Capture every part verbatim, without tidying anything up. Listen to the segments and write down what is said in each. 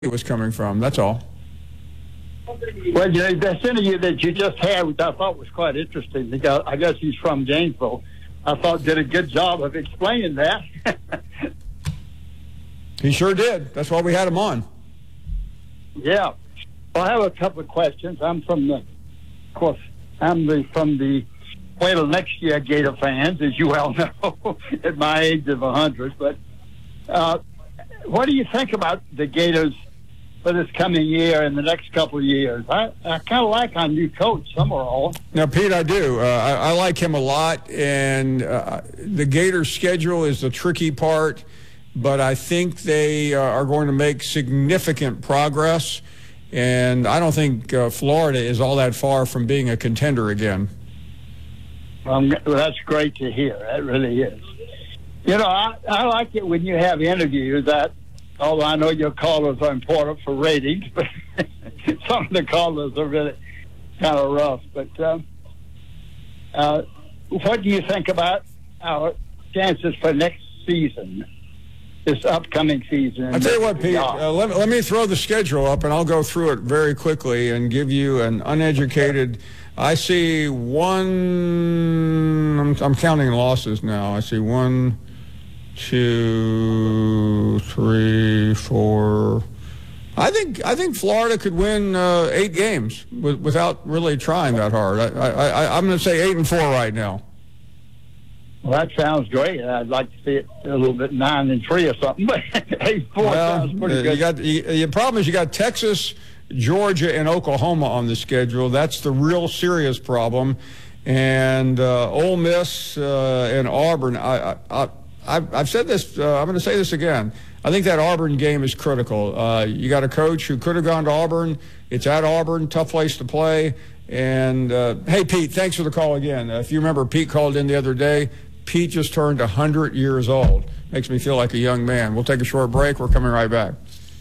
it was coming from. That's all. Well, you know, this interview that you just had, which I thought was quite interesting, because I guess he's from Gainesville, I thought did a good job of explaining that. He sure did. That's why we had him on. Yeah. Well, I have a couple of questions. I'm from the, of course, I'm the, from the well, next year Gator fans, as you well know, at my age of one hundred. But uh, what do you think about the Gators for this coming year and the next couple of years? I, I kind of like our new coach, Summerall. Now, Pete, I do. Uh, I, I like him a lot, and uh, the Gators' schedule is the tricky part, but I think they uh, are going to make significant progress, and I don't think uh, Florida is all that far from being a contender again. Um, well, that's great to hear. That really is. You know, I, I like it when you have interviews that, although I know your callers are important for ratings, but some of the callers are really kind of rough. But um, uh, what do you think about our chances for next season, this upcoming season? I'll tell you what, Pete, uh, let, let me throw the schedule up, and I'll go through it very quickly and give you an uneducated. I see one, I'm, I'm counting losses now. I see one, two, three, four. I think I think Florida could win uh, eight games with, without really trying that hard. I, I, I'm going to say eight and four right now. Well, that sounds great. I'd like to see it a little bit nine and three or something, but eight four well, sounds pretty uh, good. You got you, the problem is you got Texas, Georgia, and Oklahoma on the schedule. That's the real serious problem. And uh, Ole Miss uh, and Auburn. I, I, I've, I've said this. Uh, I'm going to say this again. I think that Auburn game is critical. Uh, you got a coach who could have gone to Auburn. It's at Auburn, tough place to play. And uh, hey, Pete, thanks for the call again. Uh, if you remember, Pete called in the other day. Pete just turned one hundred years old. Makes me feel like a young man. We'll take a short break. We're coming right back.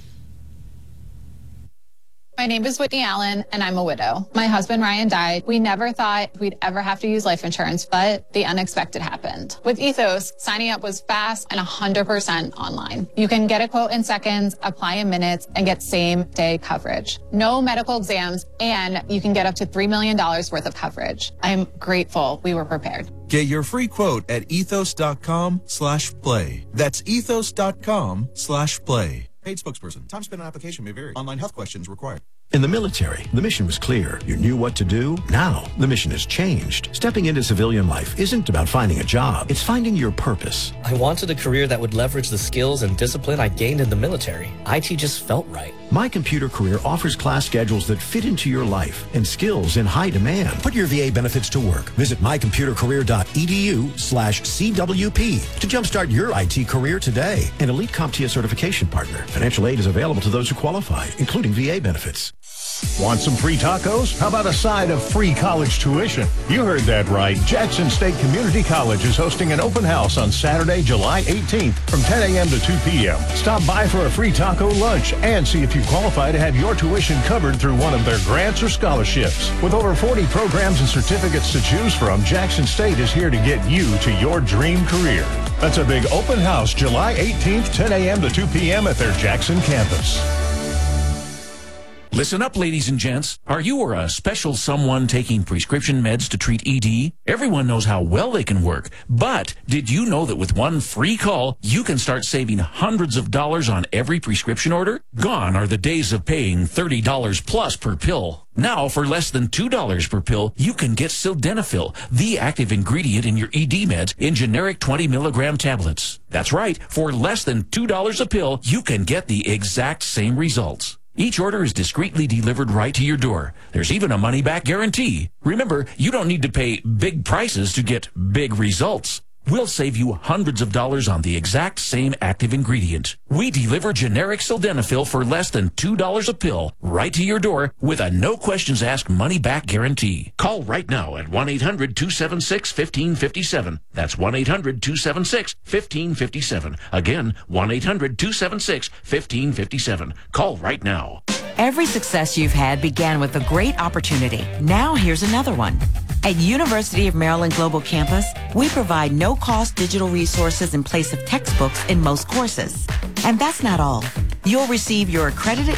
My name is Whitney Allen, and I'm a widow. My husband, Ryan, died. We never thought we'd ever have to use life insurance, but the unexpected happened. With Ethos, signing up was fast and one hundred percent online. You can get a quote in seconds, apply in minutes, and get same-day coverage. No medical exams, and you can get up to three million dollars worth of coverage. I'm grateful we were prepared. Get your free quote at ethos.com slash play. That's ethos.com slash play. Paid spokesperson. Time spent on application may vary. Online health questions required. In the military, the mission was clear. You knew what to do. Now, the mission has changed. Stepping into civilian life isn't about finding a job. It's finding your purpose. I wanted a career that would leverage the skills and discipline I gained in the military. I T just felt right. My Computer Career offers class schedules that fit into your life and skills in high demand. Put your V A benefits to work. Visit mycomputercareer.edu slash CWP to jumpstart your I T career today. An elite CompTIA certification partner. Financial aid is available to those who qualify, including V A benefits. Want some free tacos? How about a side of free college tuition? You heard that right. Jackson State Community College is hosting an open house on Saturday, July eighteenth from ten a.m. to two p.m. Stop by for a free taco lunch and see if you qualify to have your tuition covered through one of their grants or scholarships. With over forty programs and certificates to choose from, Jackson State is here to get you to your dream career. That's a big open house, July eighteenth, ten a.m. to two p.m. at their Jackson campus. Listen up, ladies and gents. Are you or a special someone taking prescription meds to treat E D? Everyone knows how well they can work, but did you know that with one free call, you can start saving hundreds of dollars on every prescription order? Gone are the days of paying thirty dollars plus per pill. Now, for less than two dollars per pill, you can get Sildenafil, the active ingredient in your E D meds, in generic twenty milligram tablets. That's right, for less than two dollars a pill, you can get the exact same results. Each order is discreetly delivered right to your door. There's even a money-back guarantee. Remember, you don't need to pay big prices to get big results. We'll save you hundreds of dollars on the exact same active ingredient. We deliver generic Sildenafil for less than two dollars a pill right to your door with a no-questions-asked money-back guarantee. Call right now at one eight hundred two seven six one five five seven. That's one eight hundred two seven six one five five seven. Again, one eight hundred two seven six one five five seven. Call right now. Every success you've had began with a great opportunity. Now here's another one. At University of Maryland Global Campus, we provide no-cost digital resources in place of textbooks in most courses. And that's not all. You'll receive your accredited